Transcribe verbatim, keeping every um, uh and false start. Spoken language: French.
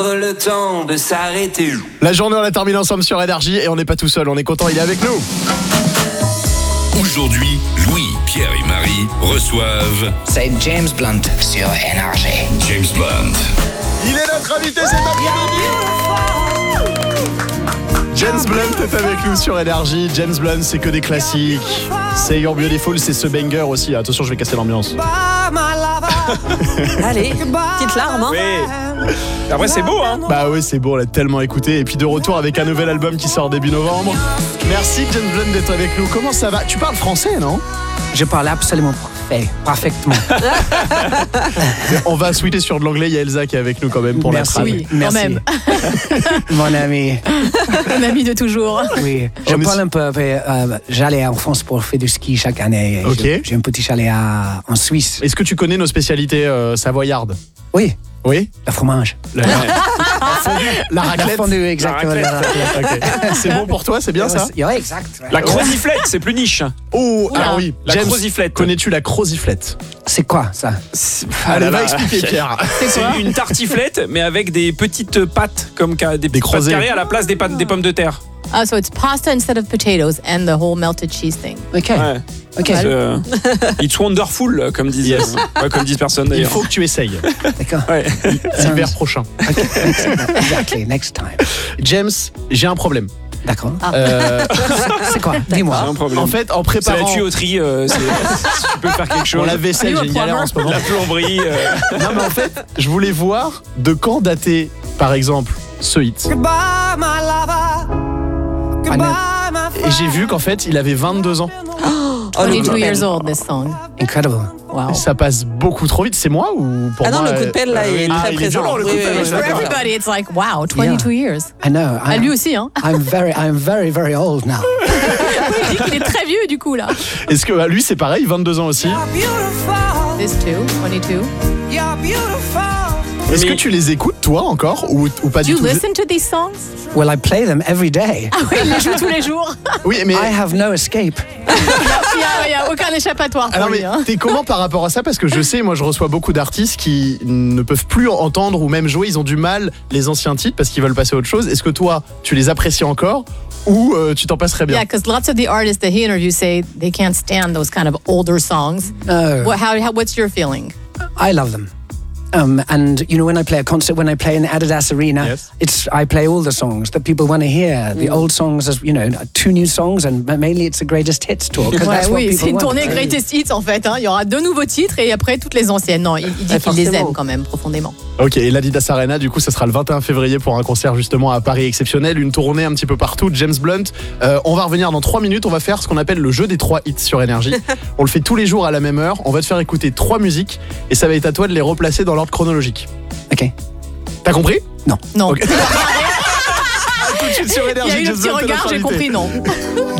Le temps de s'arrêter. La journée, on l'a terminée ensemble sur Énergie et on n'est pas tout seul, on est content, il est avec nous. Aujourd'hui, Louis, Pierre et Marie reçoivent... C'est James Blunt sur Énergie. James Blunt. Il est notre invité cet après-midi. James Blunt est avec nous sur Énergie. James Blunt, c'est que des classiques. C'est You're Beautiful, c'est ce banger aussi. Attention, je vais casser l'ambiance. Allez, petite larme, hein. Oui. Après, c'est beau, hein. Bah oui, c'est beau, on l'a tellement écouté. Et puis de retour avec un nouvel album qui sort début novembre. Merci James Blunt d'être avec nous. Comment ça va? Tu parles français, non? Je parle absolument parfait, parfaitement. On va switcher sur de l'anglais. Il y a Elsa qui est avec nous quand même pour Merci, la Oui, merci. quand même. Mon ami. Mon ami de toujours. Oui, je On est- parle un peu. Euh, j'allais en France pour faire du ski chaque année. Ok. J'ai, j'ai un petit chalet à, en Suisse. Est-ce que tu connais nos spécialités euh, savoyardes? Oui, Oui. le fromage. La, la raclette. La fondue, exactement. La la raclette. Ok. C'est bon pour toi, c'est bien ça? Oui, exact. ouais. La croziflette, c'est plus niche. Oh, Oula. alors oui. La James, croziflette. connais-tu la croziflette? C'est quoi ça? Ah Allez, là va là. expliquer Pierre. C'est une tartiflette, mais avec des petites pâtes, comme ca- des petites pâtes crozets. carrées à la place des, pâtes, des pommes de terre. Ah, so it's pasta instead of potatoes and the whole melted cheese thing. Ok. Ouais. Ok. C'est, euh, it's wonderful, comme disent, Yes. euh, ouais, comme disent personne Il d'ailleurs. faut que tu essayes D'accord. Ouais. l'hiver prochain. Exactly. Next time. James, j'ai un problème. D'accord. Euh, C'est quoi? C'est Dis-moi. un problème. en fait, en c'est la préparant tuyauterie. euh, c'est- si tu peux faire quelque chose. pour la vaisselle, Are j'ai you une a galère en ce moment. La plomberie. euh, Non, mais en fait, je voulais voir de quand dater, par exemple, ce hit. Ah, non. Et j'ai vu qu'en fait, il avait vingt-deux ans. twenty-two years old, this song. Incredible. Wow. Ça passe beaucoup trop vite. C'est moi ou pour Ah non, moi le coup de euh, pelle là, il est ah, très il est présent. violent, le coup de Oui, pelle, oui, ouais, oui, For d'accord. everybody, it's like, wow, twenty-two years. I know. À I'm, lui aussi, hein. I'm very, I'm very, very old now. Il dit qu'il est très vieux, du coup, là. Est-ce que à lui, c'est pareil, vingt-deux ans aussi? This too, twenty-two. Est-ce Mais- que tu les écoutes, toi, encore ou, ou pas Do du you tout? listen to these songs? Well, I play them every day. Ah oui, il les joue tous les jours. Oui, mais... I have no escape. Il n'y a, aucun échappatoire pour Alors, lui. mais Hein. t'es comment par rapport à ça? Parce que je sais, moi je reçois beaucoup d'artistes qui ne peuvent plus entendre ou même jouer, ils ont du mal les anciens titres parce qu'ils veulent passer à autre chose. Est-ce que toi, tu les apprécies encore ou euh, tu t'en passerais bien? Yeah, because lots of the artists that he interviews say they can't stand those kind of older songs. No, What, how, how, what's your feeling? I love them. Um, and you know, when I play a concert, when I play in the Adidas Arena, Yes. it's I play all the songs that people want to hear. The old songs, as you know, two new songs, and mainly it's the greatest hits tour. 'cause Ouais, that's what oui, people c'est une want. tournée Greatest Hits en fait. Hein. Il y aura deux nouveaux titres et après toutes les anciennes. Non, il, il dit Ouais, qu'il les forcément. aime quand même profondément. Ok, et l'Adidas Arena, du coup, ça sera le vingt et un février pour un concert justement à Paris exceptionnel, une tournée un petit peu partout. James Blunt, euh, on va revenir dans trois minutes, on va faire ce qu'on appelle le jeu des trois hits sur Énergie. On le fait tous les jours à la même heure, on va te faire écouter trois musiques et ça va être à toi de les replacer dans l'ordre chronologique. Ok. T'as compris? Non. Ok. Tout de suite sur Il y a Énergie, eu le James petit Blunt est regard, notre j'ai invité. compris non.